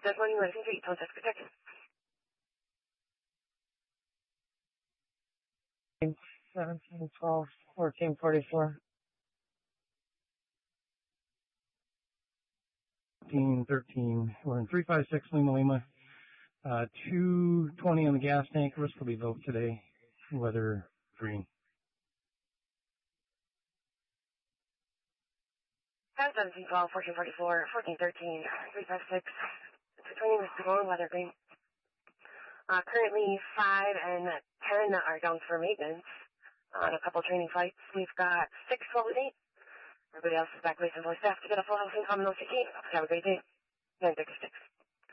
Good morning, Lexington Street, Contact Protection. 17, 12, 14, 44. 13. We're in 356 Lima. 220 on the gas tank. Risk will be low today. Weather green. 17, 12, 14, 44, 14, 13, 356. 220 risk low, weather green. Currently 5 and 10 are down for maintenance on a couple training flights. We've got 6, 12, and 8. Everybody else is back waiting for staff to get a full house in common OCT. Have a great day. 936.